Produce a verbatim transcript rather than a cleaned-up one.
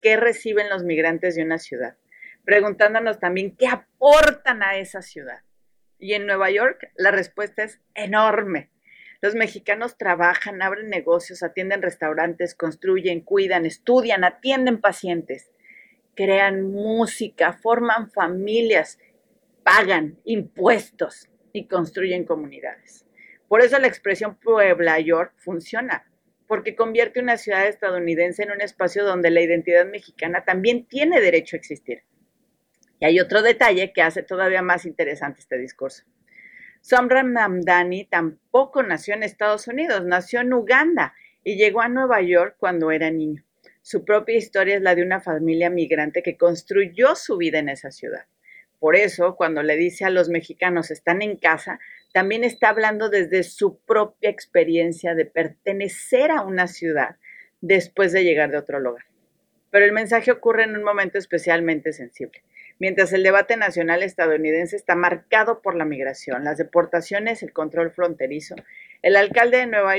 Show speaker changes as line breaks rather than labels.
qué reciben los migrantes de una ciudad, preguntándonos también qué aportan a esa ciudad. Y en Nueva York la respuesta es enorme. Los mexicanos trabajan, abren negocios, atienden restaurantes, construyen, cuidan, estudian, atienden pacientes, crean música, forman familias, pagan impuestos y construyen comunidades. Por eso la expresión Puebla York funciona, porque convierte una ciudad estadounidense en un espacio donde la identidad mexicana también tiene derecho a existir. Y hay otro detalle que hace todavía más interesante este discurso. Somran Mamdani tampoco nació en Estados Unidos, nació en Uganda y llegó a Nueva York cuando era niño. Su propia historia es la de una familia migrante que construyó su vida en esa ciudad. Por eso, cuando le dice a los mexicanos están en casa, también está hablando desde su propia experiencia de pertenecer a una ciudad después de llegar de otro lugar. Pero el mensaje ocurre en un momento especialmente sensible. Mientras el debate nacional estadounidense está marcado por la migración, las deportaciones, el control fronterizo, el alcalde de Nueva